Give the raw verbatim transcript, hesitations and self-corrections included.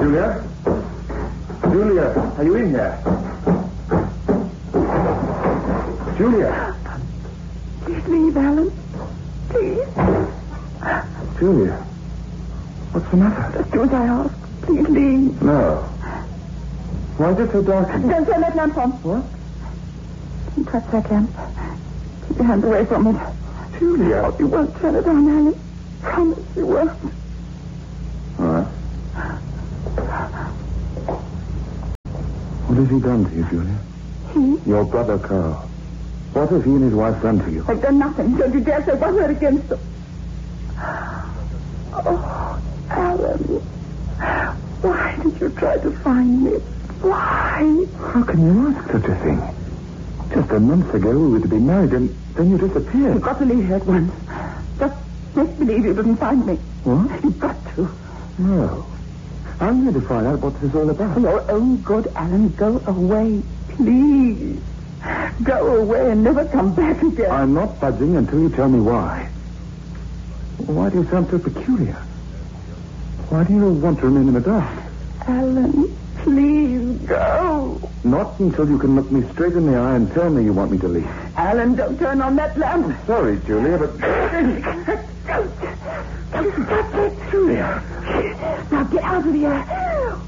Julia? Julia, are you in here? Julia? Please leave, Alan. Please. Julia? What's the matter? Just do as I ask. Please leave. No. Why is it so dark in here? Don't turn that lamp on. What? Don't touch that lamp. Keep your hands away from it. Julia? Oh, you won't turn it on, Alan. Promise you won't. All right. What has he done to you, Julia? He? Your brother Carl. What have he and his wife done to you? I've done nothing. Don't you dare say one word against them. Oh, Alan. Why did you try to find me? Why? How can you ask such a thing? Just a month ago we were to be married and then you disappeared. You've got to leave here at once. Just make believe you didn't find me. What? You've got to. No. I'm here to find out what this is all about. For your own good, Alan, go away. Please. Go away and never come back again. I'm not budging until you tell me why. Why do you sound so peculiar? Why do you want to remain in the dark? Alan, please go. Not until you can look me straight in the eye and tell me you want me to leave. Alan, don't turn on that lamp. Sorry, Julia, but... Don't. Don't touch it. Julia. Now get out of here.